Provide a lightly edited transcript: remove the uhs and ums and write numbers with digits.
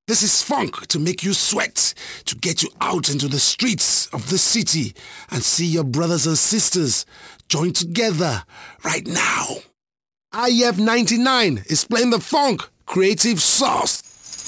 This is funk to make you sweat, to get you out into the streets of the city and see your brothers and sisters join together right now. IF99 is playing the funk Creative Sauce.